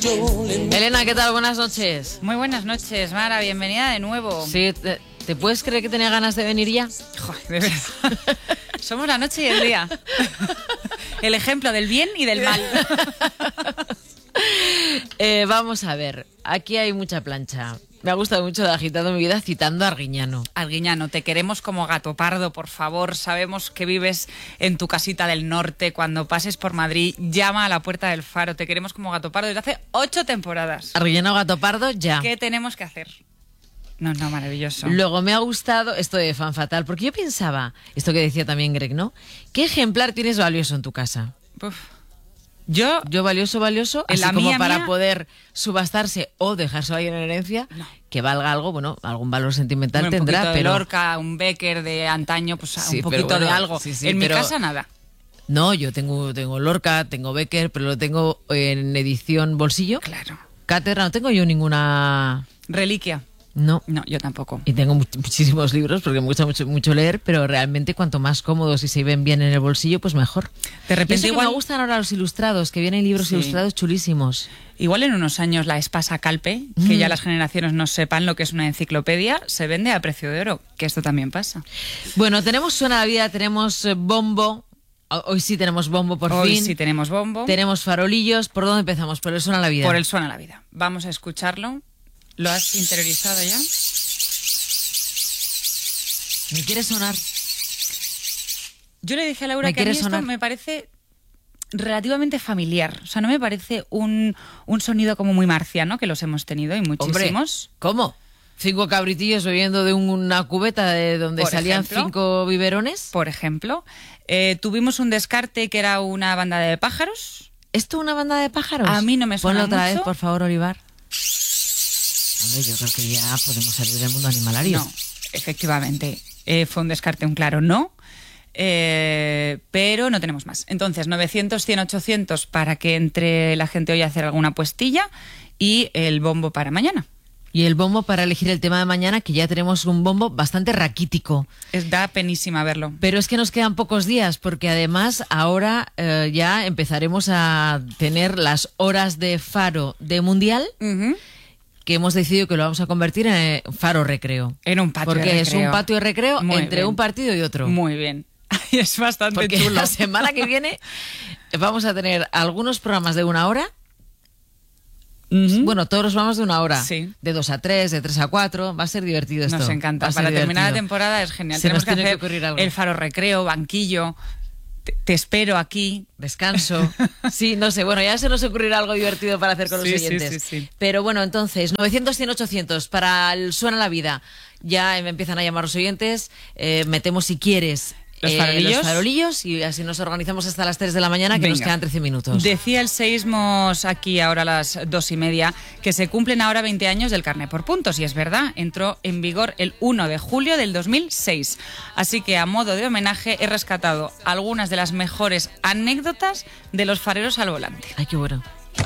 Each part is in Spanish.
Elena, ¿qué tal? Buenas noches. Muy buenas noches, Mara, bienvenida de nuevo. Sí, ¿te puedes creer que tenía ganas de venir ya? Joder, de verdad. Somos la noche y el día. El ejemplo del bien y del mal. Vamos a ver, aquí hay mucha plancha. Me ha gustado mucho de Agitando mi vida citando a Arguiñano. Arguiñano, te queremos como gato pardo, por favor. Sabemos que vives en tu casita del norte. Cuando pases por Madrid, llama a la puerta del Faro. Te queremos como gato pardo desde hace 8 temporadas. Arguiñano, gato pardo, ya. ¿Qué tenemos que hacer? No, maravilloso. Luego me ha gustado esto de Fan Fatal, porque yo pensaba, esto que decía también Greg, ¿no? ¿Qué ejemplar tienes valioso en tu casa? Uf. Yo valioso, en así la como mía, para poder subastarse o dejarse a alguien en herencia, no, que valga algo, bueno, algún valor sentimental bueno, tendrá, un poquito pero... de Lorca, un Becker de antaño, pues Sí, un poquito bueno, de algo. sí, en pero... mi casa nada. No, yo tengo Lorca, tengo Becker, pero lo tengo en edición bolsillo. Claro. Cátedra, no tengo yo ninguna... Reliquia. No. No, yo tampoco. Y tengo muchísimos libros porque me gusta mucho leer, pero realmente cuanto más cómodos y se ven bien en el bolsillo, pues mejor. De repente igual me gustan ahora los ilustrados, que vienen libros ilustrados chulísimos. Igual en unos años la Espasa Calpe, que ya las generaciones no sepan lo que es una enciclopedia, se vende a precio de oro, que esto también pasa. Bueno, tenemos Suena la Vida, tenemos bombo. Hoy sí tenemos bombo por fin. Hoy sí tenemos bombo. Tenemos farolillos. ¿Por dónde empezamos? Por el Suena la Vida. Por el Suena la Vida. Vamos a escucharlo. ¿Lo has interiorizado ya? ¿Me quiere sonar? Yo le dije a Laura que a mí esto me parece relativamente familiar. O sea, no me parece un sonido como muy marciano, que los hemos tenido y muchísimos. Hombre, ¿cómo? 5 cabritillos bebiendo de una cubeta de donde salían 5 biberones. Por ejemplo. Tuvimos un descarte que era una banda de pájaros. ¿Esto una banda de pájaros? A mí no me suena Ponlo otra mucho. vez, por favor, Olivar. Hombre, yo creo que ya podemos salir del mundo animalario. No, efectivamente. Fue un descarte, un claro no. Pero no tenemos más. Entonces, 900, 100, 800 para que entre la gente hoy a hacer alguna puestilla y el bombo para mañana. Y el bombo para elegir el tema de mañana, que ya tenemos un bombo bastante raquítico. Da penísima verlo. Pero es que nos quedan pocos días, porque además ahora ya empezaremos a tener las horas de Faro de Mundial, que hemos decidido que lo vamos a convertir en Faro Recreo. En un patio de recreo. Porque es un patio de recreo entre un partido y otro. Muy bien. Es bastante porque chulo. La semana que viene vamos a tener algunos programas de 1 hora. Bueno, todos los programas de 1 hora. Sí. De 2 a 3, de 3 a 4. Va a ser divertido esto. Nos encanta. Para terminar la temporada es genial. Tenemos que hacer el Faro Recreo, banquillo. Te espero aquí. Descanso. Sí, no sé. Bueno, ya se nos ocurrirá algo divertido para hacer con los oyentes. Sí. Pero bueno, entonces, 900, 100, 800 para el Suena la Vida. Ya me empiezan a llamar los oyentes. Metemos, si quieres, los farolillos y así nos organizamos hasta las 3 de la mañana, que nos quedan 13 minutos. Decía el Seismos aquí ahora a las 2:30 que se cumplen ahora 20 años del carné por puntos, y es verdad, entró en vigor el 1 de julio del 2006. Así que a modo de homenaje he rescatado algunas de las mejores anécdotas de los fareros al volante. Ay, qué bueno.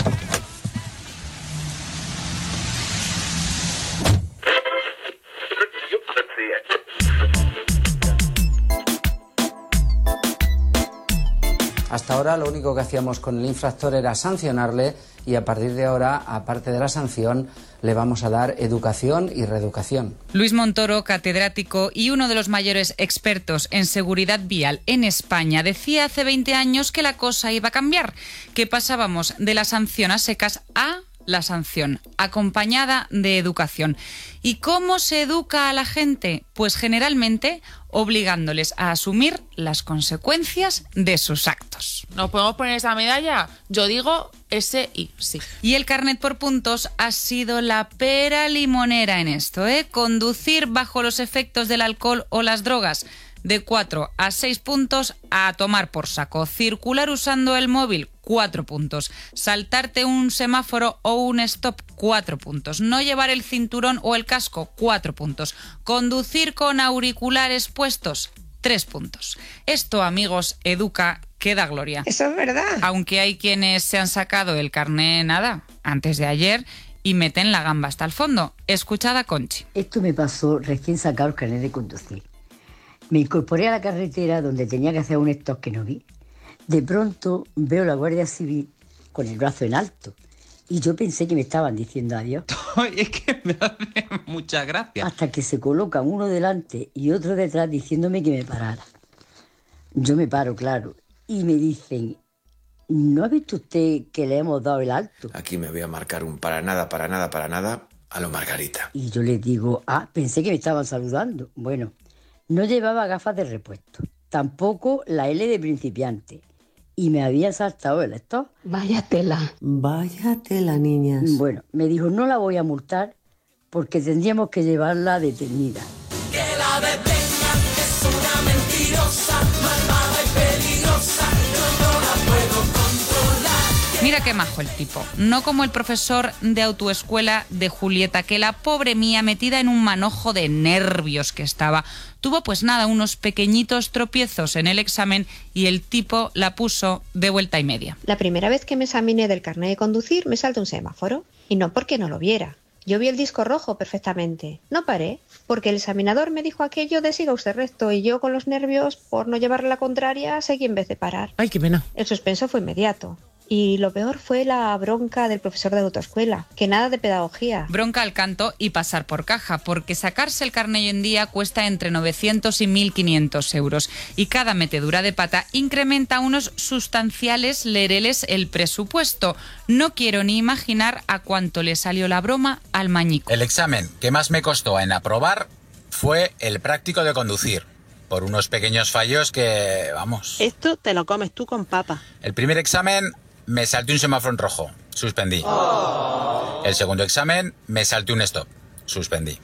Hasta ahora lo único que hacíamos con el infractor era sancionarle, y a partir de ahora, aparte de la sanción, le vamos a dar educación y reeducación. Luis Montoro, catedrático y uno de los mayores expertos en seguridad vial en España, decía hace 20 años que la cosa iba a cambiar, que pasábamos de la sanción a secas a la sanción, acompañada de educación. ¿Y cómo se educa a la gente? Pues generalmente obligándoles a asumir las consecuencias de sus actos. ¿Nos podemos poner esa medalla? Yo digo SI, sí. Y el carnet por puntos ha sido la pera limonera en esto, ¿eh? Conducir bajo los efectos del alcohol o las drogas, de 4 a 6 puntos, a tomar por saco. Circular usando el móvil, 4 puntos. Saltarte un semáforo o un stop, 4 puntos. No llevar el cinturón o el casco, 4 puntos. Conducir con auriculares puestos, 3 puntos. Esto, amigos, educa, que da gloria. Eso es verdad. Aunque hay quienes se han sacado el carné, antes de ayer, y meten la gamba hasta el fondo. Escuchad a Conchi. Esto me pasó recién sacado el carnet de conducir. Me incorporé a la carretera donde tenía que hacer un stop que no vi. De pronto veo la Guardia Civil con el brazo en alto Y yo pensé que me estaban diciendo adiós. Es que me hace mucha gracia. Hasta que se colocan uno delante y otro detrás diciéndome que me parara. Yo me paro, claro, y me dicen, ¿no ha visto usted que le hemos dado el alto? Aquí me voy a marcar un para nada a lo Margarita. Y yo les digo, pensé que me estaban saludando. Bueno, no llevaba gafas de repuesto, tampoco la L de principiante. Y me había saltado el stop. Vaya tela, niñas. Bueno, me dijo, no la voy a multar porque tendríamos que llevarla detenida. Que la detengan, es una mentirosa, malvada y peligrosa, yo no la puedo controlar. Mira qué majo el tipo. No como el profesor de autoescuela de Julieta, que la pobre mía, metida en un manojo de nervios que estaba, tuvo pues nada, unos pequeñitos tropiezos en el examen y el tipo la puso de vuelta y media. La primera vez que me examiné del carnet de conducir me saltó un semáforo. Y no porque no lo viera. Yo vi el disco rojo perfectamente. No paré, porque el examinador me dijo aquello de siga usted recto y yo con los nervios, por no llevarle la contraria, seguí en vez de parar. Ay, qué pena. El suspenso fue inmediato. Y lo peor fue la bronca del profesor de autoescuela, que nada de pedagogía. Bronca al canto y pasar por caja, porque sacarse el carnet hoy en día cuesta entre 900 y 1.500 euros. Y cada metedura de pata incrementa unos sustanciales lereles el presupuesto. No quiero ni imaginar a cuánto le salió la broma al mañico. El examen que más me costó en aprobar fue el práctico de conducir. Por unos pequeños fallos que, vamos... Esto te lo comes tú con papa. El primer examen... me salté un semáforo en rojo, suspendí. El segundo examen, me salté un stop, suspendí.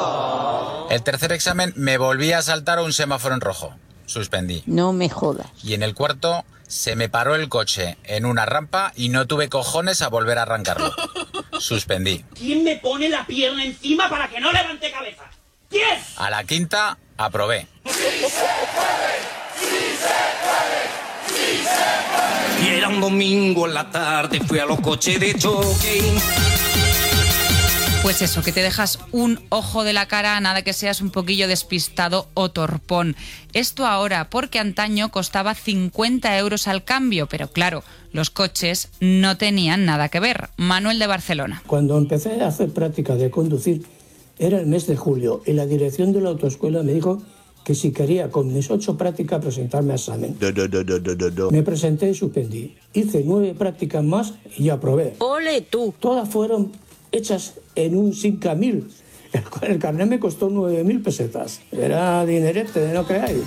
El tercer examen, me volví a saltar un semáforo en rojo, suspendí. No me jodas. Y en el cuarto, se me paró el coche en una rampa y no tuve cojones a volver a arrancarlo, suspendí. ¿Quién me pone la pierna encima para que no levante cabeza? ¿Quién? A la quinta, aprobé. Y era un domingo en la tarde, fui a los coches de choque. Pues eso, que te dejas un ojo de la cara, nada que seas un poquillo despistado o torpón. Esto ahora, porque antaño costaba 50 euros al cambio, pero claro, los coches no tenían nada que ver. Manuel de Barcelona. Cuando empecé a hacer práctica de conducir, era el mes de julio, y la dirección de la autoescuela me dijo que si quería con mis 8 prácticas presentarme a examen. Me presenté y suspendí. Hice 9 prácticas más y aprobé. ¡Ole tú! Todas fueron hechas en un 5.000. El carnet me costó 9.000 pesetas. Era dinerete, no creáis.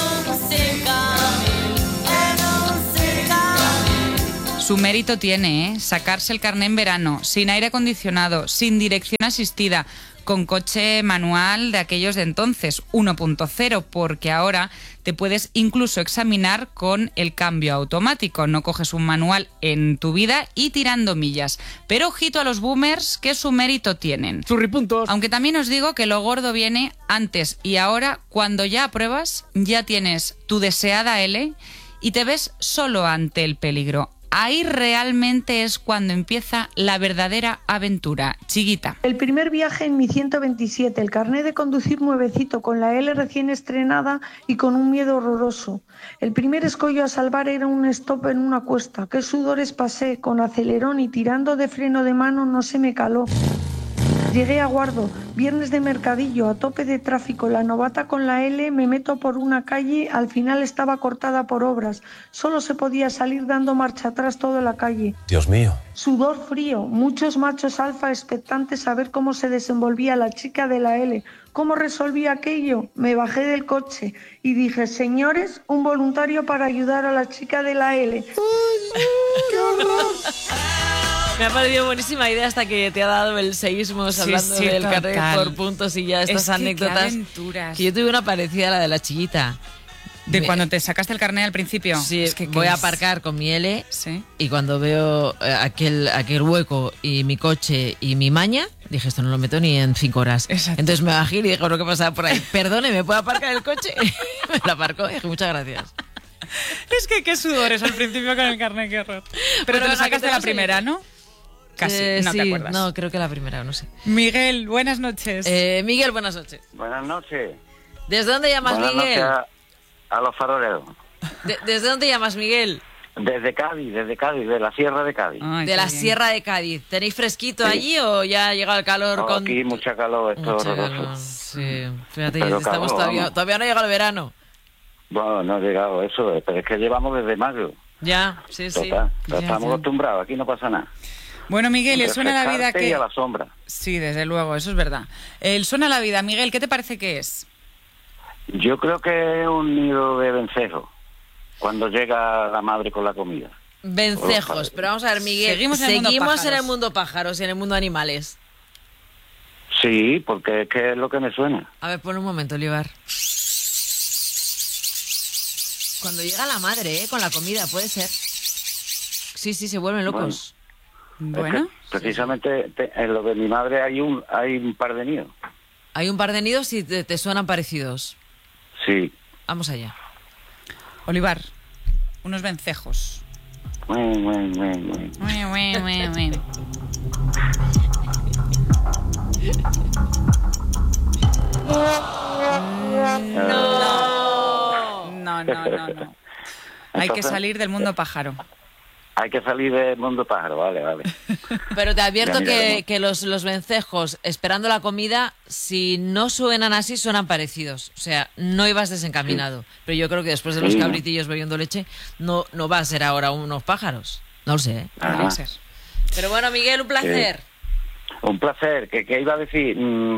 Su mérito tiene, sacarse el carnet en verano, sin aire acondicionado, sin dirección asistida, con coche manual de aquellos de entonces, 1.0, porque ahora te puedes incluso examinar con el cambio automático. No coges un manual en tu vida y tirando millas. Pero ojito a los boomers, que su mérito tienen. Churripuntos. Aunque también os digo que lo gordo viene antes y ahora, cuando ya apruebas, ya tienes tu deseada L y te ves solo ante el peligro. Ahí realmente es cuando empieza la verdadera aventura. Chiguita. El primer viaje en mi 127, el carnet de conducir nuevecito, con la L recién estrenada y con un miedo horroroso. El primer escollo a salvar era un stop en una cuesta. Qué sudores pasé, con acelerón y tirando de freno de mano no se me caló. Llegué a Guardo, viernes de mercadillo, a tope de tráfico, la novata con la L, me meto por una calle, al final estaba cortada por obras, solo se podía salir dando marcha atrás toda la calle. Dios mío. Sudor frío, muchos machos alfa expectantes a ver cómo se desenvolvía la chica de la L, cómo resolvía aquello. Me bajé del coche y dije, señores, un voluntario para ayudar a la chica de la L. ¡Ay, qué horror! Me ha parecido buenísima idea hasta que te ha dado el seísmos hablando del carnet por puntos y ya estas anécdotas. Que yo tuve una parecida a la de la chiquita. ¿De cuando te sacaste el carnet al principio? Sí, es que voy a aparcar con mi L, ¿sí? Y cuando veo aquel hueco y mi coche y mi maña, dije, esto no lo meto ni en 5 horas. Exacto. Entonces me bajé y dije, bueno, ¿qué pasaba por ahí? Perdone, ¿me puedo aparcar el coche? Me lo aparcó y dije, muchas gracias. Es que qué sudores al principio con el carnet, qué horror. Pero te lo sacaste la primera, ¿no? Casi, no sí, te acuerdas. No, creo que la primera, no sé. Miguel, buenas noches. Miguel, buenas noches. Buenas noches. ¿Desde dónde llamas, buenas Miguel? Noches a los faroleros. ¿Desde dónde llamas, Miguel? Desde Cádiz, de la Sierra de Cádiz. Ay, De qué la bien. Sierra de Cádiz. ¿Tenéis fresquito Sí. allí o ya ha llegado el calor? No, con aquí mucha calor, esto es Mucho horroroso. calor, sí, fíjate, Pero estamos calor, vamos. todavía no ha llegado el verano. Bueno, no ha llegado eso, pero es que llevamos desde mayo. Ya, sí. Total, Ya, estamos ya. acostumbrados, aquí no pasa nada. Bueno, Miguel, el Suena la Vida Refrescarte y que... a la sombra. Sí, desde luego, eso es verdad. El Suena la Vida, Miguel, ¿qué te parece que es? Yo creo que es un nido de vencejos, cuando llega la madre con la comida. Vencejos, pero vamos a ver, Miguel, Seguimos en el mundo en pájaros. el mundo pájaros y en el mundo animales. Sí, porque es que es lo que me suena. A ver, pon un momento, Olivar. Cuando llega la madre, con la comida, puede ser. Sí, se vuelven locos. Bueno, Es que precisamente en lo de mi madre hay un par de nidos. Hay un par de nidos y te suenan parecidos. Sí. Vamos allá. Olivar, unos vencejos. Bueno. No. Hay que Entonces, salir del mundo pájaro. Hay que salir del mundo pájaro, vale. Pero te advierto Ya miraremos. que los vencejos, esperando la comida, si no suenan así, suenan parecidos. O sea, no ibas desencaminado. Pero yo creo que después de los Sí. cabritillos bebiendo leche, no va a ser ahora unos pájaros. No lo sé, ¿eh? Ajá. Podría ser. Pero bueno, Miguel, un placer. Un placer. ¿Qué iba a decir?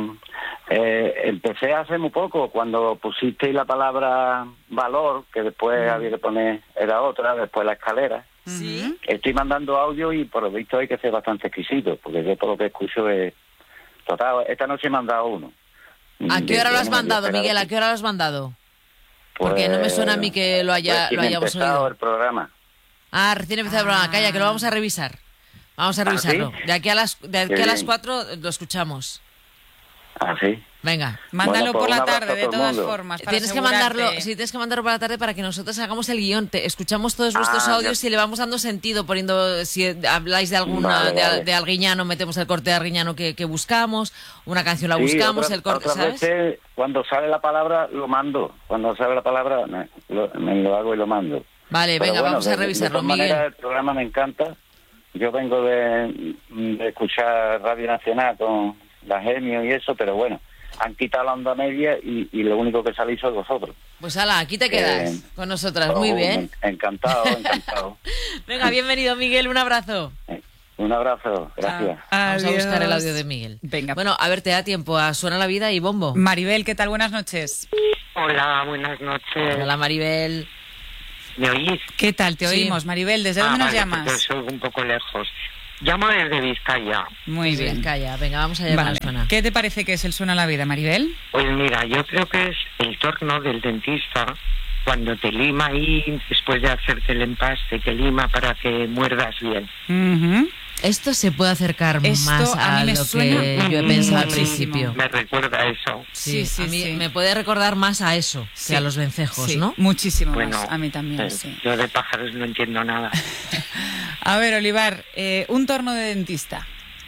Empecé hace muy poco, cuando pusisteis la palabra valor, que después había que poner, era otra, después la escalera. Sí. Estoy mandando audio y por lo visto hay que ser bastante exquisito, porque yo por lo que escucho es... Total, esta noche he mandado uno. ¿A qué hora lo has Yo no me mandado, había Miguel? ¿A esperado. qué hora lo has mandado? Pues, Porque no me suena a mí que lo hayamos empezado oído. el programa. Ah, recién empezado el programa. Calla, que lo vamos a revisar. Vamos a revisarlo. ¿sí? De aquí a las bien. 4 lo escuchamos. Ah, sí. Venga. Mándalo Bueno, pues por la un abrazo tarde, a de todo el todas mundo. formas. Para Tienes que mandarlo por la tarde para que nosotros hagamos el guión. Escuchamos todos vuestros Ah, audios ya. y le vamos dando sentido, poniendo, si habláis de alguna, Vale. de Arguiñano, metemos el corte de Arguiñano que buscamos, una canción la buscamos, el corte, otras ¿sabes? veces, cuando sale la palabra, lo mando. Cuando sale la palabra, me lo hago y lo mando. Vale, Pero venga, bueno, vamos a de revisarlo, todas maneras, Miguel. el programa me encanta. Yo vengo de escuchar Radio Nacional con la Genio y eso, pero bueno, han quitado la onda media y lo único que salís sois vosotros. Pues ala, aquí te quedas con nosotras, muy bien. Encantado. Venga, bienvenido, Miguel, un abrazo. Un abrazo, gracias. Vamos a buscar el Adiós. audio de Miguel. Venga. Bueno, a ver, te da tiempo a Suena la Vida y Bombo. Maribel, ¿qué tal? Buenas noches. Hola, buenas noches. Hola, Maribel. ¿Me oís? ¿Qué tal? Te Sí. oímos, Maribel. ¿Desde dónde nos vale, llamas? porque soy un poco lejos. Llamo desde Vizcaya. Muy bien. Calla, venga, vamos allá con Vale. el Suena. ¿Qué te parece que es el Suena la Vida, Maribel? Pues mira, yo creo que es el torno del dentista cuando te lima ahí, después de hacerte el empaste, te lima para que muerdas bien. Ujú. Esto se puede acercar Esto más a a, mí me lo suena que yo he pensado al muchísimo. principio. Me recuerda a eso. Sí, Sí, a mí sí. me puede recordar más a eso Sí. que a los vencejos, Sí, ¿no? muchísimo Bueno, más. A mí también, sí. yo de pájaros no entiendo nada. A ver, Olivar, un torno de dentista.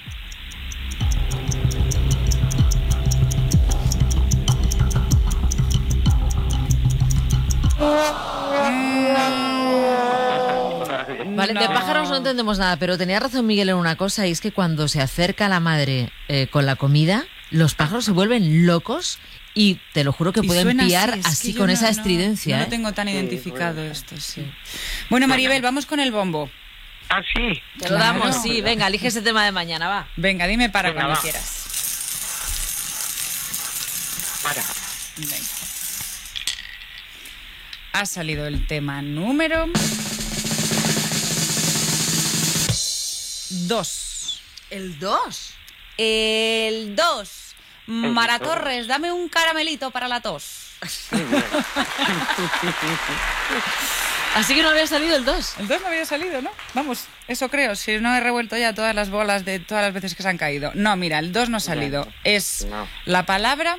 Vale, de pájaros no entendemos nada, pero tenía razón Miguel en una cosa, y es que cuando se acerca la madre con la comida, los pájaros se vuelven locos y te lo juro que Y pueden suena piar es así que yo con no- esa no- estridencia. No, ¿eh? lo tengo tan identificado esto, sí. Bueno, Maribel, vamos con el bombo. Ah, sí. Te lo damos, sí, venga, elige ese tema de mañana, va. Venga, dime para Venga, cuando va. quieras. Para. Venga. Ha salido el tema número 2. ¿El 2? El 2. Mara Torres, dame un caramelito para la tos. Así que no había salido el 2. El 2 no había salido, ¿no? Vamos, eso creo. Si no he revuelto ya todas las bolas de todas las veces que se han caído. No, mira, el 2 no ha salido. Es No. la palabra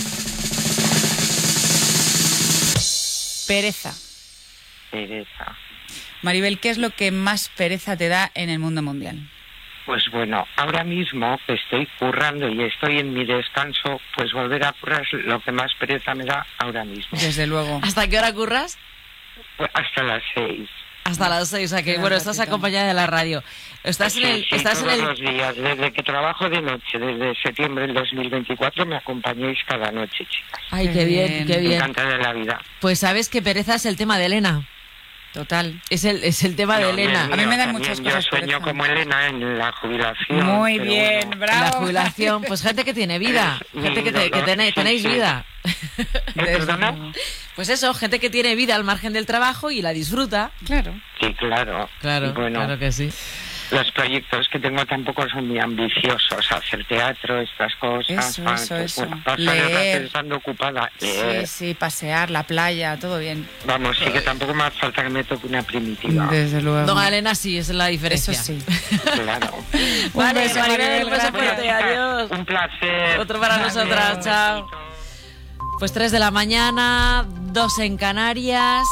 pereza. Pereza. Maribel, ¿qué es lo que más pereza te da en el mundo mundial? Pues bueno, ahora mismo que estoy currando y estoy en mi descanso, pues volver a currar es lo que más pereza me da ahora mismo. Desde luego. ¿Hasta qué hora curras? Pues hasta las 6. Hasta las 6, a que bueno, estás acompañada de la radio. Estás en el... todos los días, desde que trabajo de noche, desde septiembre del 2024, me acompañéis cada noche, chicas. Ay, qué bien, qué bien. Encantada de la vida. Pues sabes que pereza es el tema de Elena. Total. Es el tema de Elena. A mí me dan muchas cosas. Yo sueño como Elena en la jubilación. Muy bien, bueno. bravo. En la jubilación, pues gente que tiene vida. Gente que tenéis vida. Pues eso, gente que tiene vida al margen del trabajo y la disfruta. Claro. Sí, claro. Claro, bueno, claro que sí. Los proyectos que tengo tampoco son muy ambiciosos, hacer teatro, estas cosas. Eso. Pasar el rato estando ocupada. Sí, pasear, la playa, todo bien. Vamos, sí que tampoco me hace falta que me toque una primitiva. Desde luego. Don Elena sí, es la diferencia. Eso sí. Claro. Vale, Maribel, Maribel, un beso fuerte, adiós. Un placer. Otro para nosotras, chao. Pues 3 de la mañana, 2 en Canarias.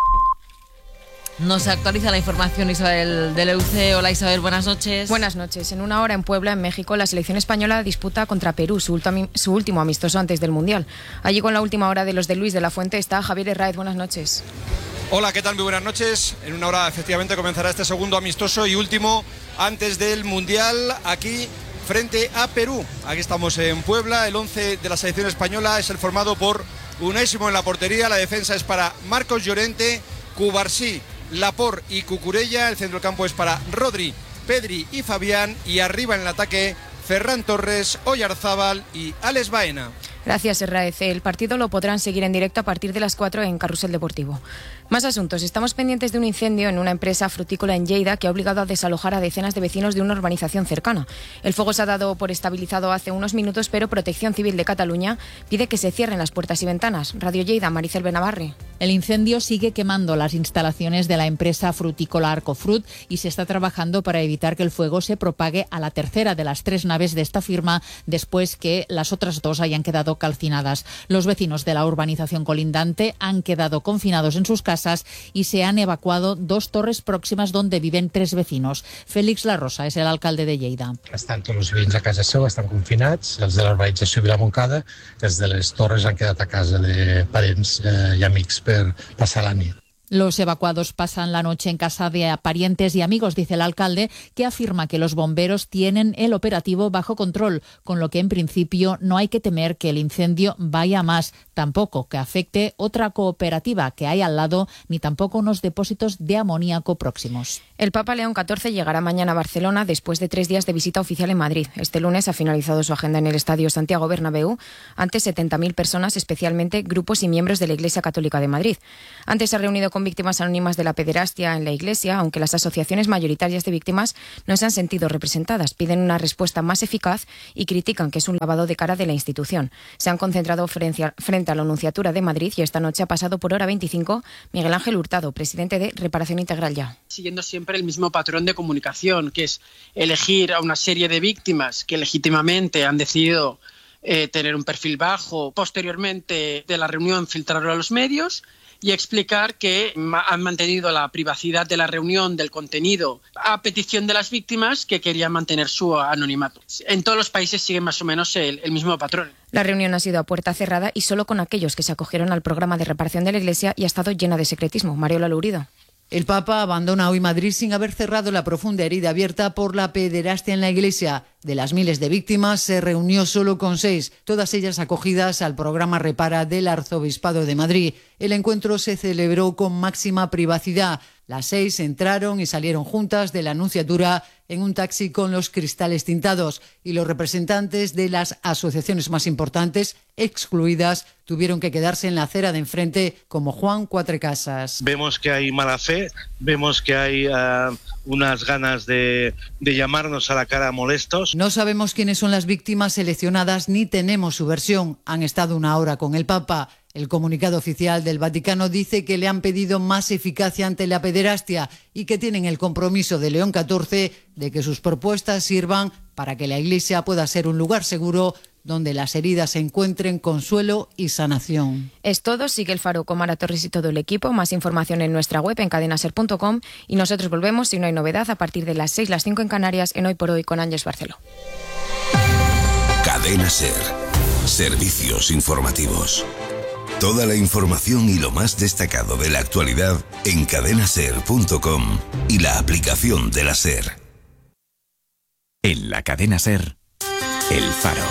Nos actualiza la información Isabel de Leuce. Hola Isabel, buenas noches. Buenas noches. En una hora en Puebla, en México, la selección española disputa contra Perú su último amistoso antes del Mundial. Allí con la última hora de los de Luis de la Fuente está Javier Herráez. Buenas noches. Hola, ¿qué tal? Muy buenas noches. En una hora efectivamente comenzará este segundo amistoso y último antes del Mundial aquí frente a Perú. Aquí estamos en Puebla. El 11 de la selección española es el formado por Unai Simón en la portería. La defensa es para Marcos Llorente, Cubarsí, Laporte y Cucurella. El centro del campo es para Rodri, Pedri y Fabián. Y arriba en el ataque, Ferran Torres, Oyarzábal y Alex Baena. Gracias, Herráez. El partido lo podrán seguir en directo a partir de las 4 en Carrusel Deportivo. Más asuntos. Estamos pendientes de un incendio en una empresa frutícola en Lleida que ha obligado a desalojar a decenas de vecinos de una urbanización cercana. El fuego se ha dado por estabilizado hace unos minutos, pero Protección Civil de Cataluña pide que se cierren las puertas y ventanas. Radio Lleida, Maricel Benavarre. El incendio sigue quemando las instalaciones de la empresa frutícola Arcofrut y se está trabajando para evitar que el fuego se propague a la tercera de las 3 naves de esta firma después que las otras 2 hayan quedado calcinadas. Los vecinos de la urbanización colindante han quedado confinados en sus casas y se han evacuado 2 torres próximas donde viven 3 vecinos. Félix Larrosa és el alcalde de Lleida. Estan tots els veïns a casa seu, estan confinats, els de la urbanització Vilamoncada, els de les torres han quedat a casa de parents i amics per passar la nit. Los evacuados pasan la noche en casa de parientes y amigos, dice el alcalde, que afirma que los bomberos tienen el operativo bajo control, con lo que en principio no hay que temer que el incendio vaya a más, tampoco que afecte otra cooperativa que hay al lado, ni tampoco unos depósitos de amoníaco próximos. El Papa León XIV llegará mañana a Barcelona después de 3 días de visita oficial en Madrid. Este lunes ha finalizado su agenda en el Estadio Santiago Bernabéu ante 70.000 personas, especialmente grupos y miembros de la Iglesia Católica de Madrid. Antes se ha reunido con víctimas anónimas de la pederastia en la Iglesia, aunque las asociaciones mayoritarias de víctimas no se han sentido representadas. Piden una respuesta más eficaz y critican que es un lavado de cara de la institución. Se han concentrado frente a la Nunciatura de Madrid y esta noche ha pasado por hora 25 Miguel Ángel Hurtado, presidente de Reparación Integral Ya. Siguiendo siempre el mismo patrón de comunicación, que es elegir a una serie de víctimas que legítimamente han decidido tener un perfil bajo, posteriormente de la reunión filtrarlo a los medios y explicar que han mantenido la privacidad de la reunión, del contenido, a petición de las víctimas que querían mantener su anonimato. En todos los países sigue más o menos el mismo patrón. La reunión ha sido a puerta cerrada y solo con aquellos que se acogieron al programa de reparación de la Iglesia y ha estado llena de secretismo. Mariola Lourido. El Papa abandona hoy Madrid sin haber cerrado la profunda herida abierta por la pederastia en la Iglesia. De las miles de víctimas, se reunió solo con 6, todas ellas acogidas al programa Repara del Arzobispado de Madrid. El encuentro se celebró con máxima privacidad. Las 6 entraron y salieron juntas de la Nunciatura en un taxi con los cristales tintados y los representantes de las asociaciones más importantes, excluidas, tuvieron que quedarse en la acera de enfrente como Juan Cuatrecasas. Vemos que hay mala fe, vemos que hay unas ganas de llamarnos a la cara molestos. No sabemos quiénes son las víctimas seleccionadas ni tenemos su versión. Han estado una hora con el Papa. El comunicado oficial del Vaticano dice que le han pedido más eficacia ante la pederastia y que tienen el compromiso de León XIV de que sus propuestas sirvan para que la Iglesia pueda ser un lugar seguro donde las heridas encuentren consuelo y sanación. Es todo. Sigue el Faro con Mara Torres y todo el equipo. Más información en nuestra web en cadenaser.com y nosotros volvemos, si no hay novedad, a partir de las 6, las 5 en Canarias, en Hoy por Hoy con Ángeles Barceló. Cadena Ser. Servicios informativos. Toda la información y lo más destacado de la actualidad en cadenaser.com y la aplicación de la SER. En la cadena SER, El Faro.